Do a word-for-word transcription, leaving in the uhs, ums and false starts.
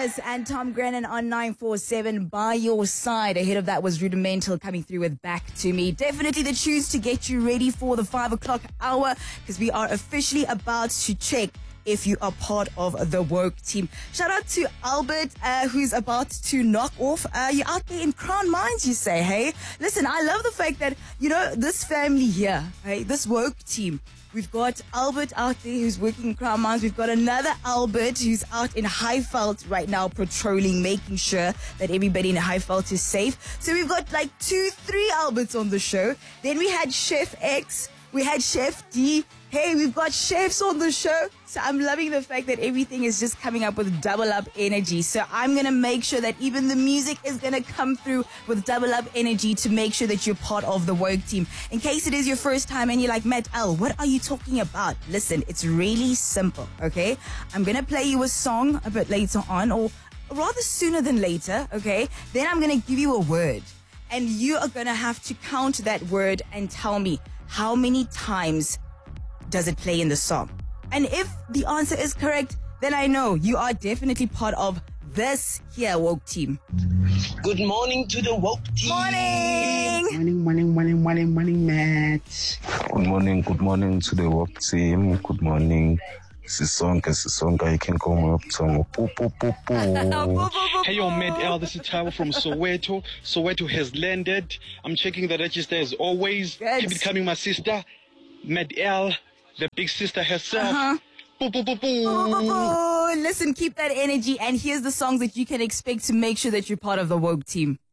Thomas and Tom Grennan on nine four seven by your side. Ahead of that was Rudimental coming through with Back to Me. Definitely the choose to get you ready for the five o'clock hour, because we are officially about to check if you are part of the woke team. Shout out to Albert, uh, who's about to knock off. Uh, you're out there in Crown Mines, you say, hey? Listen, I love the fact that, you know, this family here, hey, this woke team, we've got Albert out there who's working in Crown Mines. We've got another Albert who's out in Highveld right now patrolling, making sure that everybody in Highveld is safe. So we've got like two, three Alberts on the show. Then we had Chef X. We had Chef D. Hey, we've got chefs on the show. So I'm loving the fact that everything is just coming up with double up energy. So I'm going to make sure that even the music is going to come through with double up energy to make sure that you're part of the woke team. In case it is your first time and you're like, Matt L, what are you talking about? Listen, it's really simple, okay? I'm going to play you a song a bit later on, or rather sooner than later, okay? Then I'm going to give you a word. And you are going to have to count that word and tell me how many times does it play in the song. And if the answer is correct, then I know you are definitely part of this here woke team. Good morning to the woke team. Morning. Morning, morning, morning, morning, morning, Matt. Good morning, good morning to the woke team. Good morning. Sisonke, Sisonke, you can call me up to poo, poo, poo, poo. Hey yo, Med L, this is Tabo from Soweto. Soweto has landed. I'm checking the register as always. Good. Keep it coming, my sister. Med L, the big sister herself. Uh-huh. Boo, boo, boo, boo. Oh, listen, keep that energy. And here's the songs that you can expect to make sure that you're part of the woke team.